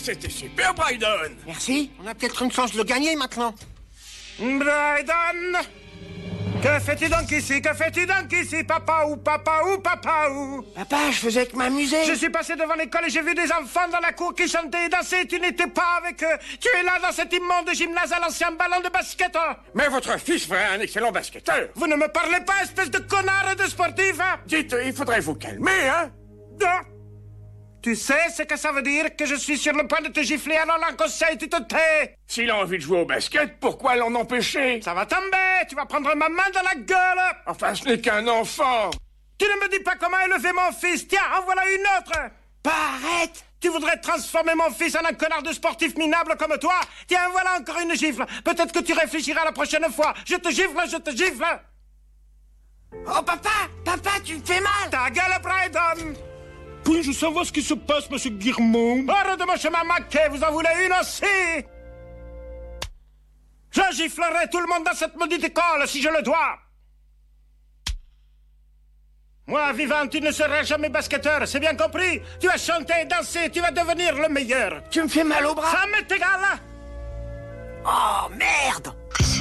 c'était super, Brydon. Merci. On a peut-être une chance de le gagner maintenant. Brydon, que fais-tu donc ici? Que fais-tu donc ici, papa ou papa ou papa ou? Papa, je faisais que m'amuser. Je suis passé devant l'école et j'ai vu des enfants dans la cour qui chantaient et dansaient. Tu n'étais pas avec eux. Tu es là dans cet immonde gymnase à l'ancien ballon de basket. Mais votre fils ferait un excellent basketteur. Vous ne me parlez pas, espèce de connard de sportif, hein? Dites, il faudrait vous calmer, hein? Ah. Tu sais ce que ça veut dire? Que je suis sur le point de te gifler, alors l'en conseil, tu te tais. S'il a envie de jouer au basket, pourquoi l'en empêcher? Ça va tomber, tu vas prendre ma main dans la gueule. Enfin, ce n'est qu'un enfant. Tu ne me dis pas comment élever mon fils. Tiens, en voilà une autre. Pas arrête. Tu voudrais transformer mon fils en un connard de sportif minable comme toi? Tiens, voilà encore une gifle. Peut-être que tu réfléchiras la prochaine fois. Je te gifle, je te gifle. Oh, papa, tu me fais mal. Ta gueule, Brydon. Puis-je savoir ce qui se passe, monsieur Guirmont? Hors de mon chemin maquet, vous en voulez une aussi? Je giflerai tout le monde dans cette maudite école si je le dois. Moi, vivant, tu ne seras jamais basketteur, c'est bien compris? Tu as chanté et dansé, tu vas devenir le meilleur. Tu me fais mal au bras. Ça m'est égal. Oh, merde.